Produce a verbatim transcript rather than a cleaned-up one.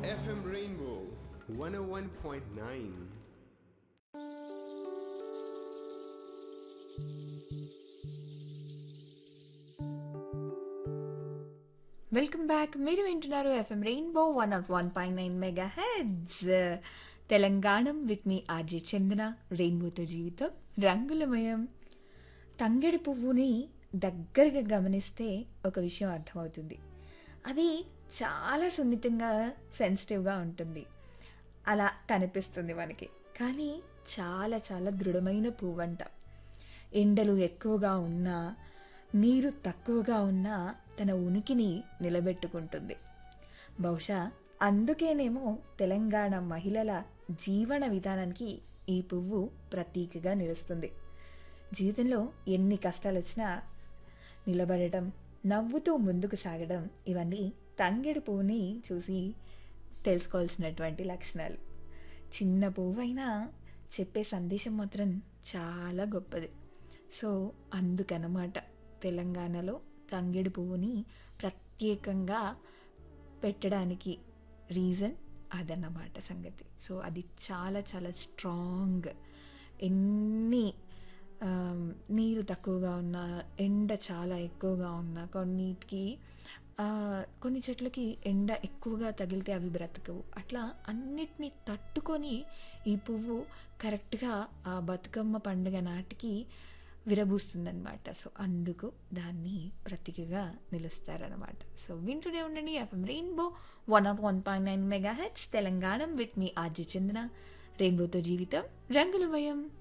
F M Rainbow one oh one point nine. Welcome back. మీరు వింటున్నారు FM rainbow one not one point nine mega heads Telangana with me RJ చందన. రెయిన్బోతో జీవితం రంగులమయం. తంగెడి పువ్వుని దగ్గరగా గమనిస్తే ఒక విషయం అర్థమవుతుంది. అది చాలా సున్నితంగా సెన్సిటివ్గా ఉంటుంది, అలా కనిపిస్తుంది మనకి. కానీ చాలా చాలా దృఢమైన పువ్వంట. ఎండలు ఎక్కువగా ఉన్నా, నీరు తక్కువగా ఉన్నా తన ఉనికిని నిలబెట్టుకుంటుంది. బహుశా అందుకేనేమో తెలంగాణ మహిళల జీవన విధానానికి ఈ పువ్వు ప్రతీకగా నిలుస్తుంది. జీవితంలో ఎన్ని కష్టాలు వచ్చినా నిలబడటం, నవ్వుతూ ముందుకు సాగడం, ఇవన్నీ తంగెడు పువ్వుని చూసి తెలుసుకోవాల్సినటువంటి లక్షణాలు. చిన్న పువ్వు అయినా చెప్పే సందేశం మాత్రం చాలా గొప్పది. సో అందుకనమాట తెలంగాణలో తంగెడు పువ్వుని ప్రత్యేకంగా పెట్టడానికి రీజన్ అదన్నమాట సంగతి. సో అది చాలా చాలా స్ట్రాంగ్. ఎన్ని నీరు తక్కువగా ఉన్నా, ఎండ చాలా ఎక్కువగా ఉన్నా, కొన్నిటికి కొన్ని చెట్లకి ఎండ ఎక్కువగా తగిలితే అవి బ్రతకవు. అట్లా అన్నిటినీ తట్టుకొని ఈ పువ్వు కరెక్ట్గా ఆ బతుకమ్మ పండుగ నాటికి విరబూస్తుందన్నమాట. సో అందుకు దాన్ని ప్రతీకగా నిలుస్తారనమాట. సో వింటూనే ఉండండి FM rainbow one not one point nine mega heads Telangana with me RJ చందన. రెయిన్బోతో జీవితం రంగులమయం.